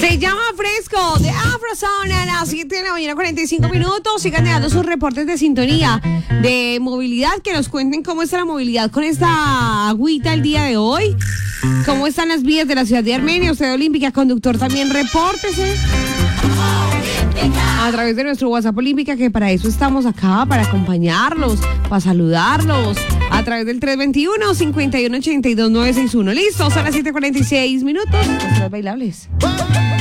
Se llama Fresco de Afrozone a las 7 de la mañana, 45 minutos. Sigan dando sus reportes de sintonía de movilidad, que nos cuenten cómo está la movilidad con esta agüita el día de hoy. ¿Cómo están las vías de la ciudad de Armenia? Usted Olímpica, conductor, también repórtese a través de nuestro WhatsApp Olímpica, que para eso estamos acá, para acompañarlos, para saludarlos, a través del 321-5182-961. Listo, son las 7:46 minutos. Nuestras bailables.